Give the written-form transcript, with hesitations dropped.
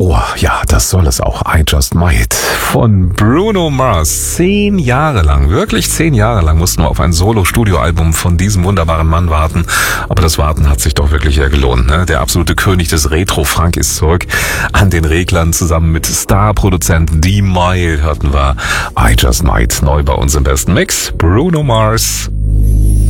Oh ja, das soll es auch. I Just Might von Bruno Mars. 10 Jahre lang, wirklich 10 Jahre lang mussten wir auf ein Solo-Studio-Album von diesem wunderbaren Mann warten. Aber das Warten hat sich doch wirklich gelohnt. Ne? Der absolute König des Retro-Funk ist zurück an den Reglern. Zusammen mit Star-Produzent D-Mile hörten wir I Just Might neu bei uns im besten Mix. Bruno Mars.